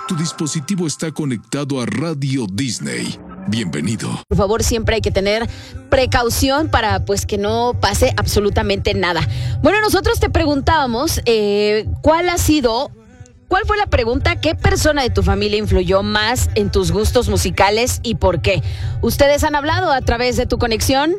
Tu dispositivo está conectado a Radio Disney. Bienvenido. Por favor, siempre hay que tener precaución para pues que no pase absolutamente nada. Bueno, nosotros te preguntábamos ¿cuál fue la pregunta? ¿Qué persona de tu familia influyó más en tus gustos musicales y por qué? Ustedes han hablado a través de tu conexión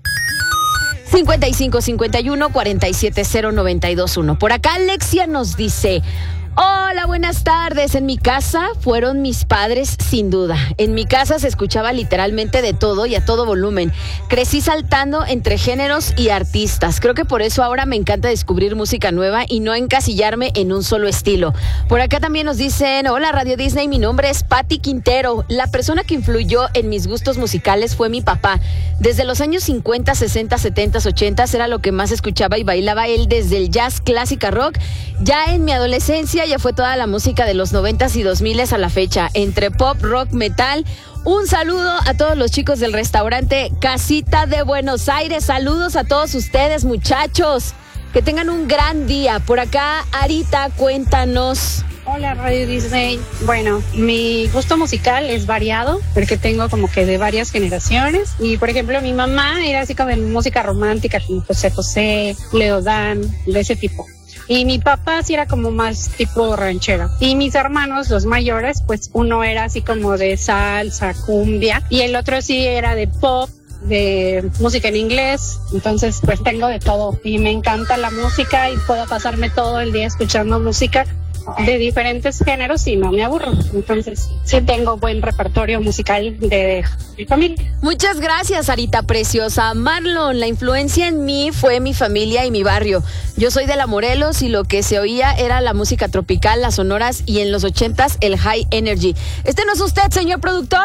5551-470-921. Por acá Alexia nos dice: hola, buenas tardes. En mi casa fueron mis padres, sin duda. En mi casa se escuchaba literalmente de todo y a todo volumen. Crecí saltando entre géneros y artistas. Creo que por eso ahora me encanta descubrir música nueva y no encasillarme en un solo estilo. Por acá también nos dicen: hola Radio Disney, mi nombre es Patti Quintero. La persona que influyó en mis gustos musicales fue mi papá. Desde los años 50, 60, 70, 80 era lo que más escuchaba y bailaba él, desde el jazz, clásica, rock. Ya en mi adolescencia ya fue toda la música de los 90s y 2000s a la fecha, entre pop, rock, metal. Un saludo a todos los chicos del restaurante Casita de Buenos Aires. Saludos a todos ustedes, muchachos. Que tengan un gran día. Por acá, Arita, cuéntanos. Hola Radio Disney. Bueno, mi gusto musical es variado porque tengo como que de varias generaciones. Y por ejemplo, mi mamá era así como de música romántica, como José José, Leo Dan, de ese tipo. Y mi papá sí era como más tipo ranchero. Y mis hermanos, los mayores, pues uno era así como de salsa, cumbia, y el otro sí era de pop, de música en inglés. Entonces pues tengo de todo y me encanta la música y puedo pasarme todo el día escuchando música de diferentes géneros y no me aburro. Entonces sí tengo buen repertorio musical de mi familia. Muchas gracias, Arita preciosa. Marlon, la influencia en mí fue mi familia y mi barrio. Yo soy de La Morelos y lo que se oía era la música tropical, las sonoras y en los 80s el high energy. ¿Este no es usted, señor productor?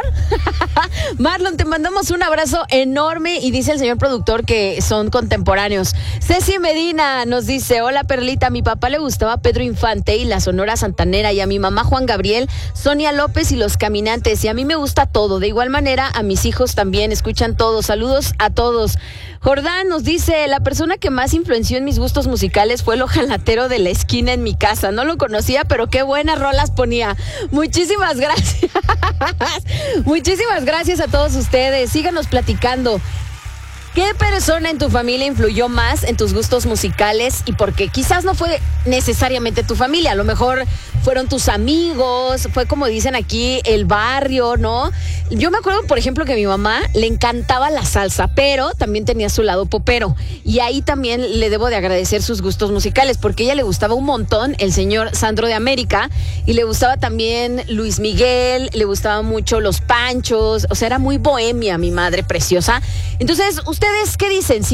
Marlon, te mandamos un abrazo enorme y dice el señor productor que son contemporáneos. Ceci Medina nos dice: hola Perlita, a mi papá le gustaba Pedro Infante y la Sonora Santanera, y a mi mamá Juan Gabriel, Sonia López y Los Caminantes, y a mí me gusta todo. De igual manera a mis hijos también escuchan todo. Saludos a todos. Jordán nos dice: la persona que más influenció en mis gustos musicales fue el ojalatero de la esquina en mi casa. No lo conocía, pero qué buenas rolas ponía. Muchísimas gracias. Muchísimas gracias a todos ustedes. Síganos platicando. ¿Qué persona en tu familia influyó más en tus gustos musicales y por qué? Quizás no fue necesariamente tu familia, a lo mejor fueron tus amigos, fue como dicen aquí, el barrio, ¿no? Yo me acuerdo, por ejemplo, que a mi mamá le encantaba la salsa, pero también tenía su lado popero. Y ahí también le debo de agradecer sus gustos musicales, porque a ella le gustaba un montón el señor Sandro de América, y le gustaba también Luis Miguel, le gustaban mucho los Panchos, o sea, era muy bohemia mi madre preciosa. Entonces, ¿ustedes qué dicen?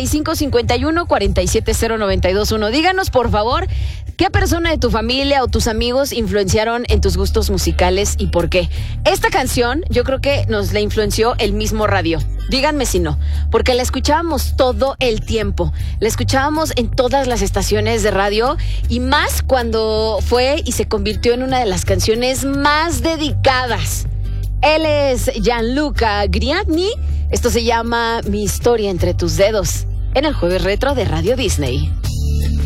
5551-470-921. Díganos, por favor, ¿qué persona de tu familia o tus amigos influenciaron en tus gustos musicales y por qué? Esta canción yo creo que nos la influenció el mismo radio. Díganme si no, porque la escuchábamos todo el tiempo. La escuchábamos en todas las estaciones de radio y más cuando fue y se convirtió en una de las canciones más dedicadas. Él es Gianluca Grignani. Esto se llama Mi historia entre tus dedos, en el Jueves Retro de Radio Disney.